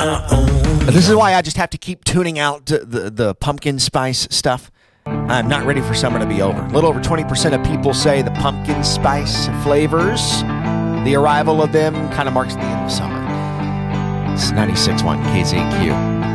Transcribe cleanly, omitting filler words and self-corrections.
This is why I just have to keep tuning out the pumpkin spice stuff. I'm not ready for summer to be over. A little over 20% of people say the pumpkin spice flavors, the arrival of them kind of marks the end of summer. It's 96.1 KZQ.